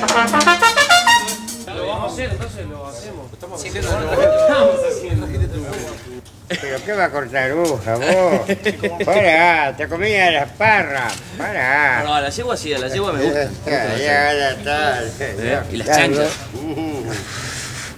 Lo vamos a hacer, entonces lo hacemos. Estamos haciendo. ¿Pero qué va a cortar aguja, vos? Pará, te comía las parras. Pará. No, la yegua sí, la yegua me gusta. Ya está. Y las chanchas.